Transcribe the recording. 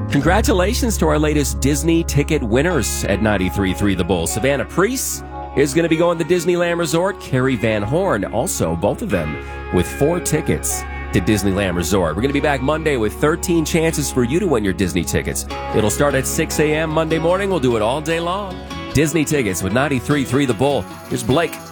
Congratulations to our latest Disney ticket winners at 93.3 The Bull. Savannah Priest is going to be going to Disneyland Resort. Carrie Van Horn, also, both of them, with 4 tickets to Disneyland Resort. We're going to be back Monday with 13 chances for you to win your Disney tickets. It'll start at 6 a.m. Monday morning. We'll do it all day long. Disney tickets with 93.3 The Bull. Here's Blake.